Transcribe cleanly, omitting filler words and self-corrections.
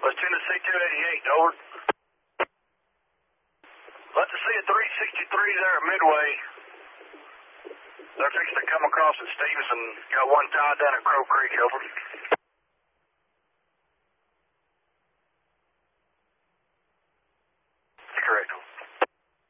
Let's tune to C288, over. Let's see a 363 there at Midway. They're fixing to come across at Stevenson. Got one tied down at Crow Creek, over.